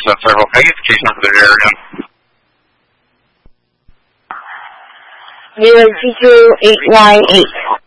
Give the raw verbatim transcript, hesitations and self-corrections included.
seven several. Can I get the case number there again? Zero two two eight nine eight.